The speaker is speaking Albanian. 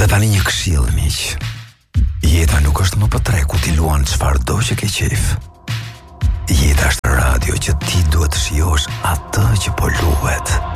tani një këshill, miq. Jeta nuk është më për treku ti luan çfarëdo që ke qef. Jeta është radio që ti duhet të shijosh atë që po luhet.